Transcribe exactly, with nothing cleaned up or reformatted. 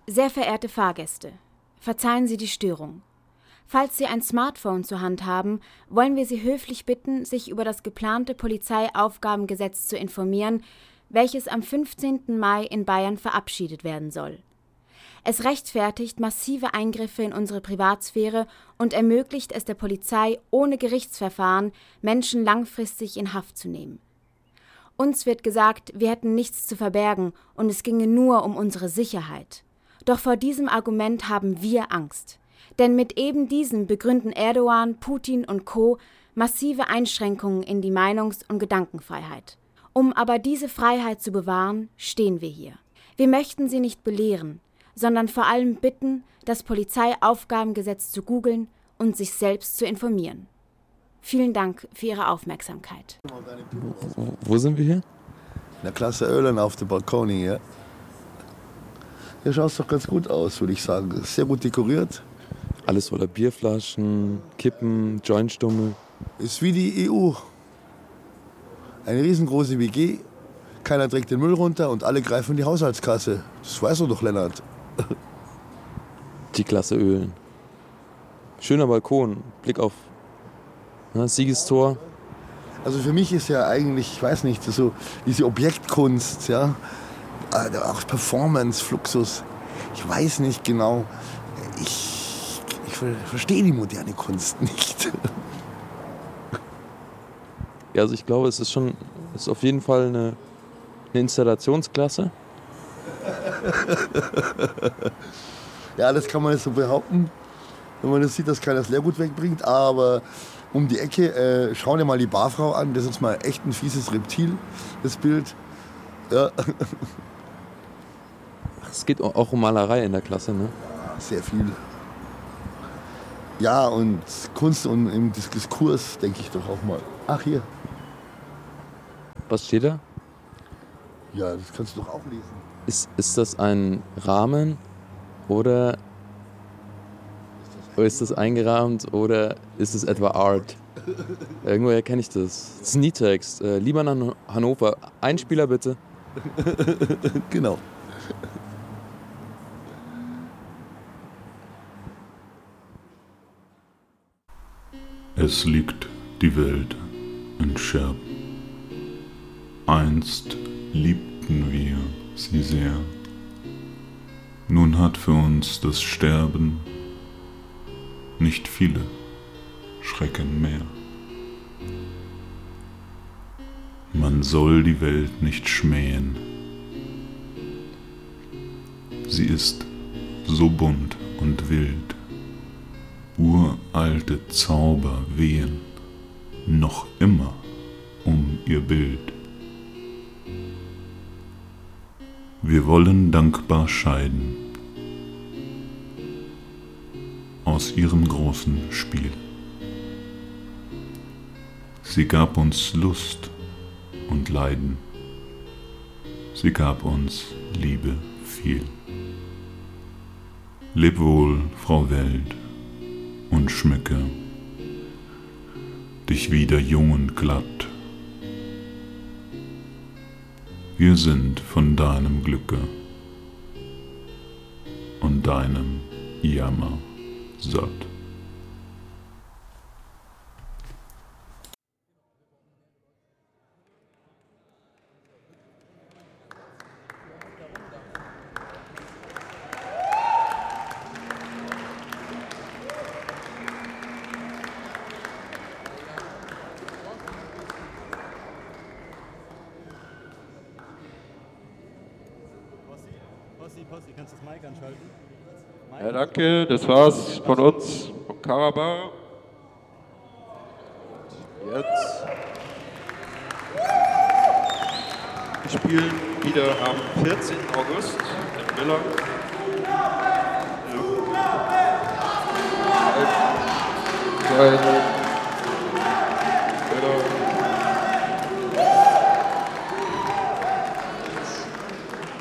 Sehr verehrte Fahrgäste, verzeihen Sie die Störung. Falls Sie ein Smartphone zur Hand haben, wollen wir Sie höflich bitten, sich über das geplante Polizeiaufgabengesetz zu informieren, welches am fünfzehnten Mai in Bayern verabschiedet werden soll. Es rechtfertigt massive Eingriffe in unsere Privatsphäre und ermöglicht es der Polizei, ohne Gerichtsverfahren Menschen langfristig in Haft zu nehmen. Uns wird gesagt, wir hätten nichts zu verbergen und es ginge nur um unsere Sicherheit. Doch vor diesem Argument haben wir Angst. Denn mit eben diesem begründen Erdogan, Putin und Co. massive Einschränkungen in die Meinungs- und Gedankenfreiheit. Um aber diese Freiheit zu bewahren, stehen wir hier. Wir möchten Sie nicht belehren, sondern vor allem bitten, das Polizeiaufgabengesetz zu googeln und sich selbst zu informieren. Vielen Dank für Ihre Aufmerksamkeit. Wo, wo sind wir hier? In der Klasse Ölen auf dem Balkon hier. Hier schaut es doch ganz gut aus, würde ich sagen. Sehr gut dekoriert. Alles voller Bierflaschen, Kippen, Jointstummel. Ist wie die E U. Eine riesengroße W G. Keiner trägt den Müll runter und alle greifen in die Haushaltskasse. Das weißt du doch, Lennart. Die Klasse Ölen. Schöner Balkon, Blick auf ne, Siegestor. Also für mich ist ja eigentlich, ich weiß nicht, so diese Objektkunst, ja, auch Performance, Fluxus. Ich weiß nicht genau. Ich, ich verstehe die moderne Kunst nicht. Ja, also ich glaube, es ist schon, es ist auf jeden Fall eine, eine Installationsklasse. Ja, das kann man jetzt so behaupten, wenn man das sieht, dass keiner das Leergut wegbringt. Aber um die Ecke, äh, schau dir mal die Barfrau an. Das ist mal echt ein fieses Reptil, das Bild. Ja. Es geht auch um Malerei in der Klasse, ne? Sehr viel. Ja, und Kunst und im Diskurs denke ich doch auch mal. Ach, hier. Was steht da? Ja, das kannst du doch auch lesen. Ist, ist das ein Rahmen oder ist das eingerahmt oder ist es etwa Art? Irgendwoher kenne ich das. Das ist ein Liedtext. Äh, lieber nach Hannover. Einspieler bitte. Genau. Es liegt die Welt in Scherben. Einst liebten wir sie sehr. Nun hat für uns das Sterben nicht viele Schrecken mehr. Man soll die Welt nicht schmähen. Sie ist so bunt und wild. Uralte Zauber wehen noch immer um ihr Bild. Wir wollen dankbar scheiden aus ihrem großen Spiel. Sie gab uns Lust und Leiden, sie gab uns Liebe viel. Leb wohl, Frau Welt, und schmücke dich wieder jung und glatt. Wir sind von deinem Glücke und deinem Jammer satt. Kannst du das Mic anschalten? Ja, danke, das war's von uns, von Karabach. Jetzt. Wir spielen wieder am vierzehnten August in Villa. So ein